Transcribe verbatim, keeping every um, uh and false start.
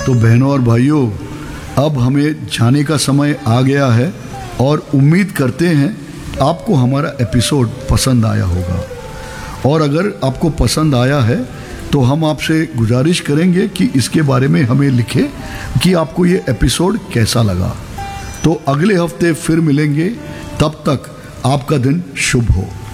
तो बहनों और भाइयों, अब हमें जाने का समय आ गया है और उम्मीद करते हैं आपको हमारा एपिसोड पसंद आया होगा। और अगर आपको पसंद आया है तो हम आपसे गुजारिश करेंगे कि इसके बारे में हमें लिखें कि आपको ये एपिसोड कैसा लगा। तो अगले हफ्ते फिर मिलेंगे, तब तक आपका दिन शुभ हो।